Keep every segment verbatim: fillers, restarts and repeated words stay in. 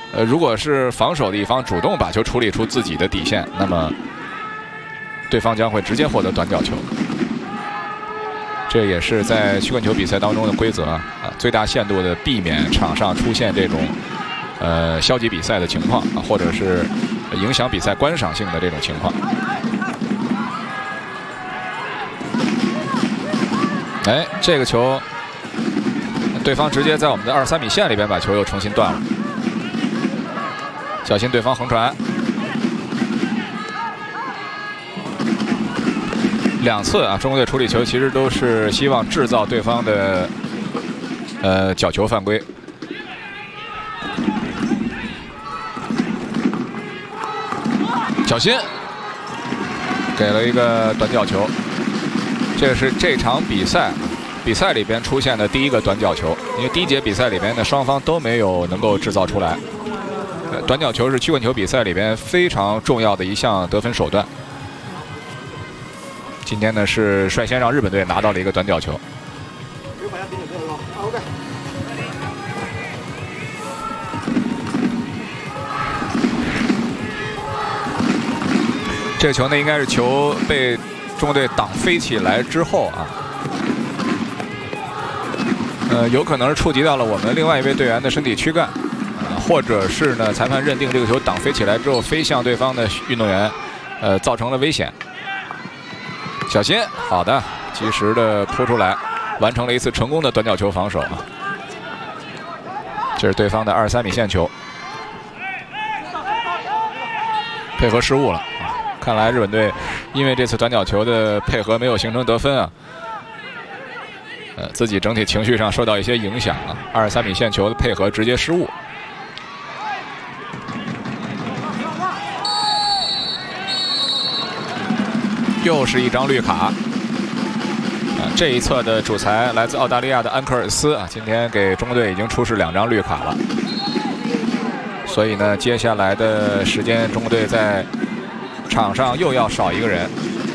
呃，如果是防守的一方主动把球处理出自己的底线，那么对方将会直接获得短角球。这也是在曲棍球比赛当中的规则啊，最大限度的避免场上出现这种呃消极比赛的情况啊，或者是影响比赛观赏性的这种情况。哎，这个球，对方直接在我们的二十三米线里边把球又重新断了。 小心对方横传，两次啊！中国队处理球其实都是希望制造对方的呃角球犯规。小心，给了一个短角球。这个是这场比赛比赛里边出现的第一个短角球，因为第一节比赛里边呢双方都没有能够制造出来。 短角球是曲棍球比赛里边非常重要的一项得分手段。今天呢是率先让日本队拿到了一个短角球。这个球呢应该是球被中国队挡飞起来之后啊，呃，有可能是触及到了我们另外一位队员的身体躯干。 或者是呢，裁判认定这个球挡飞起来之后飞向对方的运动员，呃，造成了危险。小心，好的，及时的扑出来，完成了一次成功的短角球防守啊。这是对方的二十三米线球，配合失误了。看来日本队因为这次短角球的配合没有形成得分啊，呃，自己整体情绪上受到一些影响啊。二十三米线球的配合直接失误。 又是一张绿卡，啊，这一侧的主裁来自澳大利亚的安科尔斯啊，今天给中国队已经出示两张绿卡了，所以呢，接下来的时间中国队在场上又要少一个人。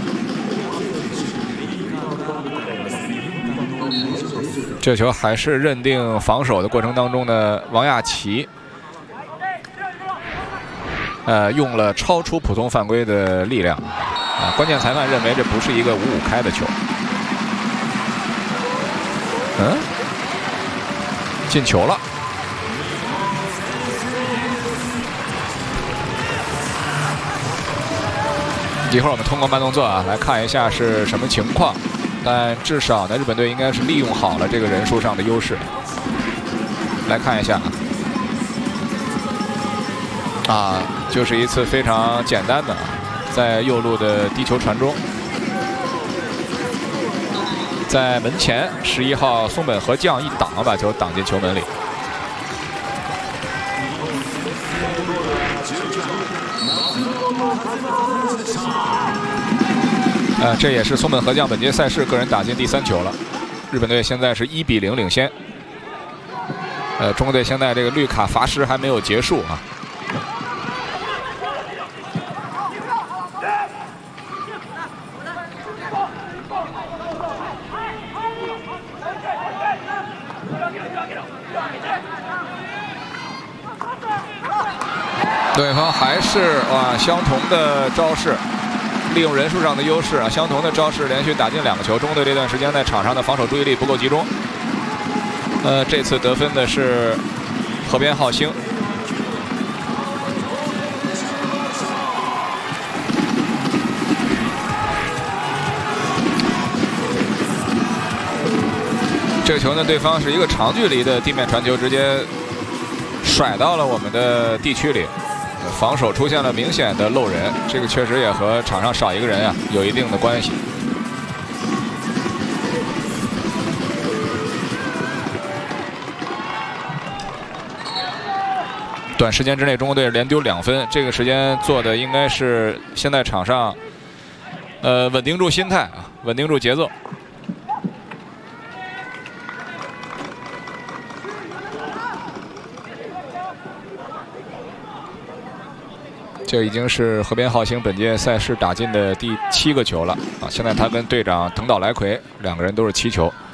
这球还是认定防守的过程当中呢，王亚琦。 呃，用了超出普通犯规的力量，啊，关键裁判认为这不是一个五五开的球。嗯，进球了。一会儿我们通过慢动作啊来看一下是什么情况，但至少呢，日本队应该是利用好了这个人数上的优势。来看一下啊。 啊，就是一次非常简单的，在右路的低球传中，在门前十一号松本和将一挡，把球挡进球门里。呃，这也是松本和将本届赛事个人打进第三球了。日本队现在是一比零领先。呃，中国队现在这个绿卡罚时还没有结束啊。 对方还是哇相同的招式，利用人数上的优势啊，相同的招式连续打进两个球。中国队这段时间在场上的防守注意力不够集中。呃，这次得分的是河边浩星。这个球呢，对方是一个长距离的地面传球，直接甩到了我们的地区里。 防守出现了明显的漏人，这个确实也和场上少一个人啊有一定的关系。短时间之内，中国队连丢两分，这个时间做的应该是现在场上，呃，稳定住心态啊，稳定住节奏。 这已经是河边浩星本届赛事打进的第七个球了啊！现在他跟队长藤岛来葵两个人都是七球。